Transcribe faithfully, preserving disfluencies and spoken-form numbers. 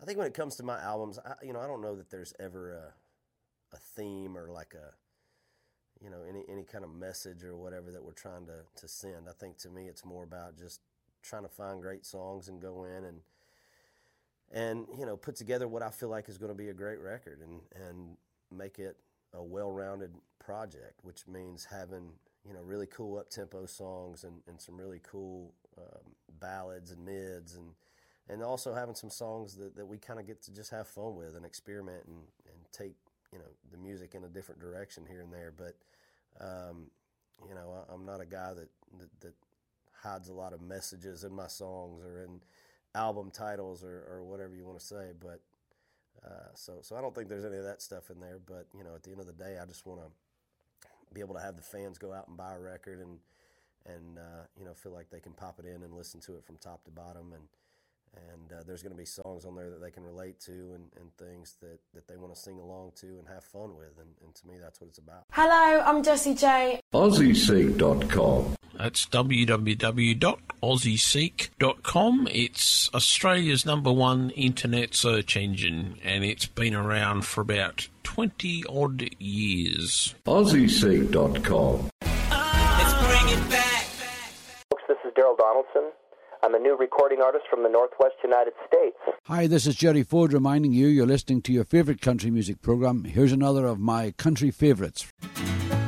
think when it comes to my albums, I, you know, I don't know that there's ever a, a theme or like a, you know, any, any kind of message or whatever that we're trying to, to send. I think to me it's more about just trying to find great songs and go in and, and you know, put together what I feel like is going to be a great record and, and make it a well-rounded project, which means having, you know, really cool up-tempo songs and, and some really cool um, ballads and mids and and also having some songs that, that we kind of get to just have fun with and experiment and, and take, you know, the music in a different direction here and there. But, um, you know, I, I'm not a guy that, that, that hides a lot of messages in my songs or in album titles or, or whatever you want to say. But uh, so so I don't think there's any of that stuff in there. But, you know, at the end of the day, I just want to be able to have the fans go out and buy a record and, and uh, you know, feel like they can pop it in and listen to it from top to bottom. And And uh, there's going to be songs on there that they can relate to and, and things that, that they want to sing along to and have fun with. And, and to me, that's what it's about. Hello, I'm Jessie J. Aussie Seek dot com. That's w w w dot aussie seek dot com. It's Australia's number one internet search engine, and it's been around for about twenty-odd years. Aussie Seek dot com. Let's bring it back. Folks, this is Daryl Donaldson. I'm a new recording artist from the Northwest United States. Hi, this is Jerry Ford reminding you you're listening to your favourite country music program. Here's another of my country favourites.